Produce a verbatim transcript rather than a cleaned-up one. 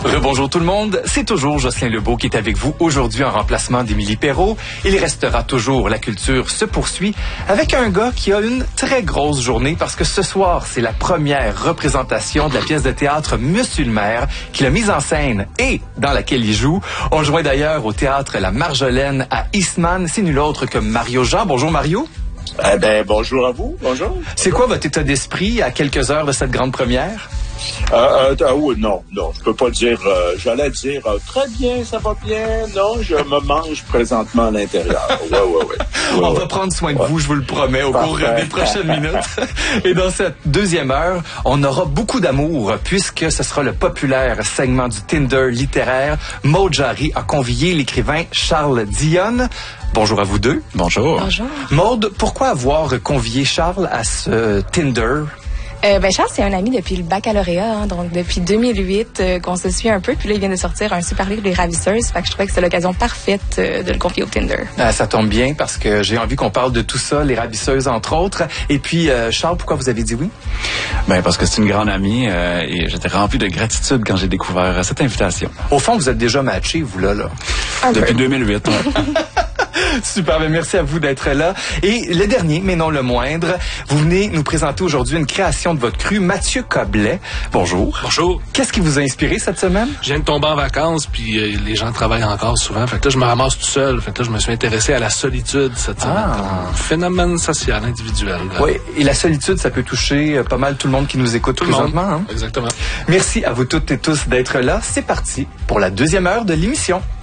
Rebonjour tout le monde, c'est toujours Jocelyn Lebeau qui est avec vous aujourd'hui en remplacement d'Émilie Perrault. Il restera toujours La Culture se poursuit avec un gars qui a une très grosse journée parce que ce soir, c'est la première représentation de la pièce de théâtre Monsieur le maire qu'il a mise en scène et dans laquelle il joue. On le joint d'ailleurs au théâtre La Marjolaine à Eastman. C'est nul autre que Mario Jean. Bonjour Mario. Eh ben, bonjour à vous. Bonjour. C'est quoi votre état d'esprit à quelques heures de cette grande première? Euh, euh, ah oui, non, non, je peux pas dire, euh, j'allais dire, euh, très bien, ça va bien, non, je me mange présentement à l'intérieur. Ouais, ouais, ouais. ouais On ouais. va prendre soin de ouais. vous, je vous le promets, au Parfait. cours des prochaines minutes. Et dans cette deuxième heure, on aura beaucoup d'amour, puisque ce sera le populaire segment du Tinder littéraire. Maud Jarry a convié l'écrivain Charles Dionne. Bonjour à vous deux. Bonjour. Bonjour. Maud, pourquoi avoir convié Charles à ce Tinder? Euh, ben Charles, c'est un ami depuis le baccalauréat, hein, donc depuis deux mille huit euh, qu'on se suit un peu. Puis là, il vient de sortir un super livre, Les Ravisseuses. Fait que je trouvais que c'est l'occasion parfaite euh, de le confier au Tinder. Ah, ça tombe bien parce que j'ai envie qu'on parle de tout ça, Les Ravisseuses entre autres. Et puis, euh, Charles, pourquoi vous avez dit oui? Ben parce que c'est une grande amie euh, et j'étais rempli de gratitude quand j'ai découvert euh, cette invitation. Au fond, vous êtes déjà matchés, vous là, là. Un Depuis peu. deux mille huit. Ouais. Super, ben merci à vous d'être là. Et le dernier, mais non le moindre, vous venez nous présenter aujourd'hui une création de votre cru, Mathieu Coblet. Bonjour. Bonjour. Qu'est-ce qui vous a inspiré cette semaine? Je viens de tomber en vacances, puis euh, les gens travaillent encore souvent. Fait que là, je me ramasse tout seul. Fait que là, je me suis intéressé à la solitude cette semaine. Ah. Un phénomène social, individuel. Là. Oui, et la solitude, ça peut toucher euh, pas mal tout le monde qui nous écoute Tout le monde. présentement. Hein? Exactement. Merci à vous toutes et tous d'être là. C'est parti pour la deuxième heure de l'émission.